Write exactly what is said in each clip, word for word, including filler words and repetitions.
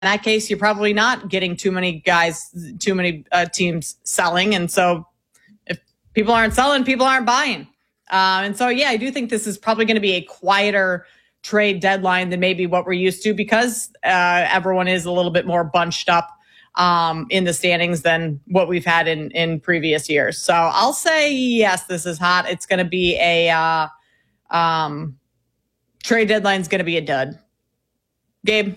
that case, you're probably not getting too many guys, too many uh, teams selling. And so if people aren't selling, people aren't buying. Uh, and so, yeah, I do think this is probably going to be a quieter trade deadline than maybe what we're used to, because uh, everyone is a little bit more bunched up um, in the standings than what we've had in, in previous years. So I'll say, yes, this is hot. It's going to be a uh, um, trade deadline is going to be a dud. Gabe?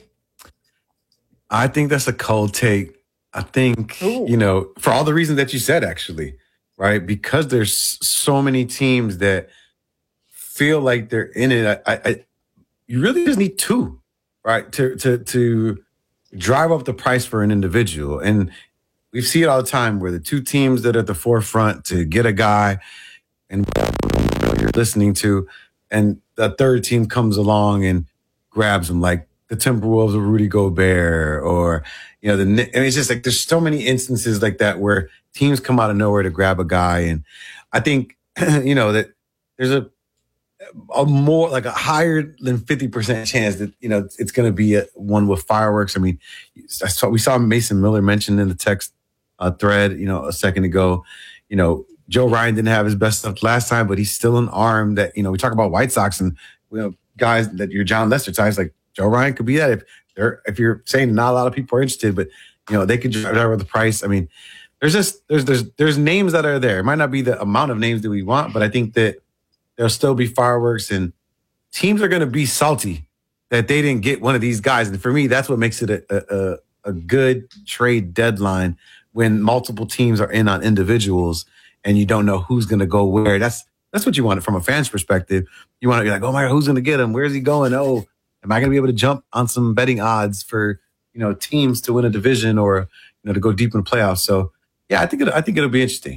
I think that's a cold take. I think, Ooh. you know, for all the reasons that you said, actually, right? Because there's so many teams that feel like they're in it. I, I, you really just need two, right? To, to, to drive up the price for an individual. And we see it all the time where the two teams that are at the forefront to get a guy and whatever you're listening to, and the third team comes along and grabs them, like the Timberwolves of Rudy Gobert, or, you know, the, I mean, it's just like, there's so many instances like that where teams come out of nowhere to grab a guy. And I think, you know, that there's a, a more like a higher than fifty percent chance that, you know, it's going to be a, one with fireworks. I mean, I saw, we saw Mason Miller mentioned in the text uh, thread, you know, a second ago. You know, Joe Ryan didn't have his best stuff last time, but he's still an arm that, you know, we talk about White Sox and, you know, guys that you're John Lester types, like Joe Ryan could be that if they're, if you're saying not a lot of people are interested, but, you know, they could drive over the price. I mean, there's just, there's, there's, there's names that are there. It might not be the amount of names that we want, but I think that there'll still be fireworks, and teams are going to be salty that they didn't get one of these guys. And for me, that's what makes it a, a, a good trade deadline, when multiple teams are in on individuals and you don't know who's going to go where. That's that's what you want from a fan's perspective. You want to be like, oh my God, who's going to get him? Where's he going? Oh, am I going to be able to jump on some betting odds for, you know, teams to win a division or, you know, to go deep in the playoffs? So yeah, I think it, I think it'll be interesting.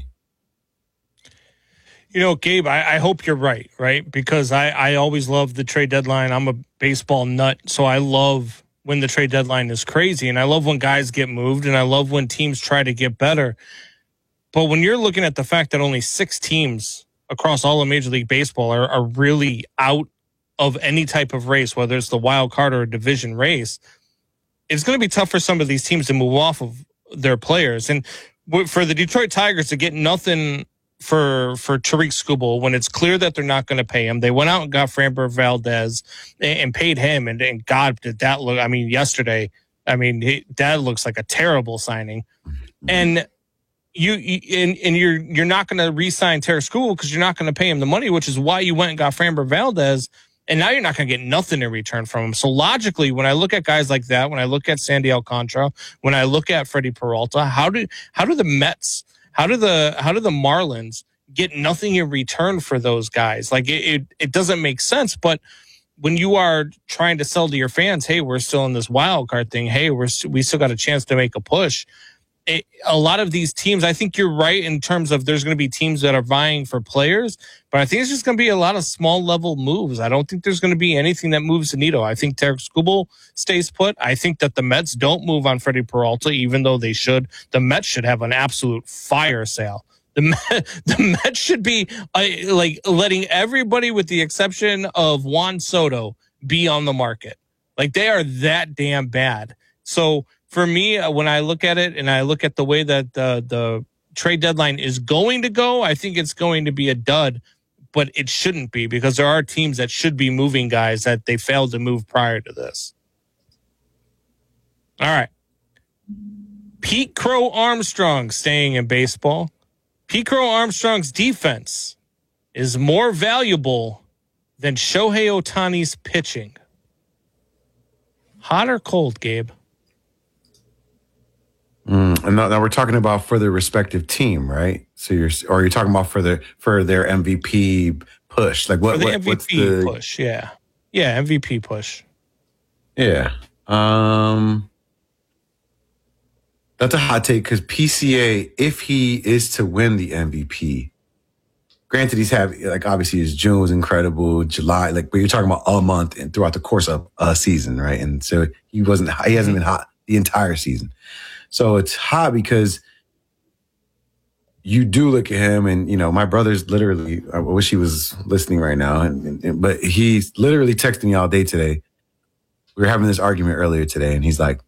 You know, Gabe, I, I hope you're right, right? Because I, I always love the trade deadline. I'm a baseball nut, so I love when the trade deadline is crazy, and I love when guys get moved, and I love when teams try to get better. But when you're looking at the fact that only six teams across all of Major League Baseball are, are really out of any type of race, whether it's the wild card or a division race, it's going to be tough for some of these teams to move off of their players. And for the Detroit Tigers to get nothing for for Tariq Skubal, when it's clear that they're not going to pay him, they went out and got Framber Valdez and, and paid him, and, and God, did that look, I mean, yesterday, I mean, he, that looks like a terrible signing. And you, you and, and you're you're not going to re-sign Tariq Skubal because you're not going to pay him the money, which is why you went and got Framber Valdez, and now you're not going to get nothing in return from him. So logically, when I look at guys like that, when I look at Sandy Alcantara, when I look at Freddie Peralta, how do how do the Mets, How do the how do the Marlins get nothing in return for those guys? Like it, it, it doesn't make sense. But when you are trying to sell to your fans, hey, we're still in this wild card thing. Hey, we're we still got a chance to make a push. It, a lot of these teams, I think you're right in terms of there's going to be teams that are vying for players, but I think it's just going to be a lot of small level moves. I don't think there's going to be anything that moves the needle. I think Tariq Skubal stays put. I think that the Mets don't move on Freddie Peralta, even though they should. The Mets should have an absolute fire sale. The Mets, the Mets should be uh, like letting everybody, with the exception of Juan Soto, be on the market. Like they are that damn bad. So for me, when I look at it and I look at the way that the, the trade deadline is going to go, I think it's going to be a dud, but it shouldn't be, because there are teams that should be moving guys that they failed to move prior to this. All right. Pete Crow Armstrong staying in baseball. Pete Crow Armstrong's defense is more valuable than Shohei Ohtani's pitching. Hot or cold, Gabe? Mm, and now, now we're talking about for the respective team, right? So you're, or you're talking about for the for their M V P push, like what? For the what, M V P what's the push? Yeah, yeah, M V P push. Yeah, um, that's a hot take because P C A, if he is to win the M V P, granted he's have like obviously his June was incredible, July, like, but you're talking about a month and throughout the course of a season, right? And so he wasn't, he hasn't been hot the entire season. So it's hot because you do look at him, and, you know, my brother's literally, I wish he was listening right now, and, and but he's literally texting me all day today. We were having this argument earlier today, and he's like,